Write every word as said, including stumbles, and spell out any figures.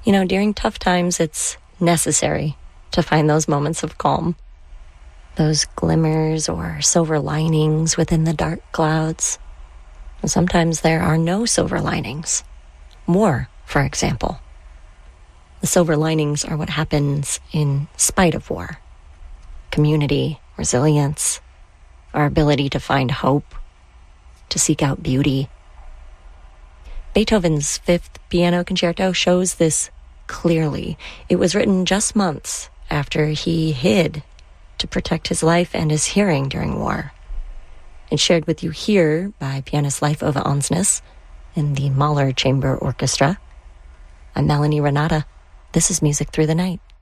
You know, during tough times, it's necessary to find those moments of calm, those glimmers or silver linings within the dark clouds. And sometimes there are no silver linings. War, for example. The silver linings are what happens in spite of war. Community, resilience, our ability to find hope, to seek out beauty. Beethoven's Fifth Piano Concerto shows this clearly. It was written just months after he hid to protect his life and his hearing during war. It's shared with you here by pianist Leif Ove Ansnes in the Mahler Chamber Orchestra. I'm Melanie Renata. This is Music Through the Night.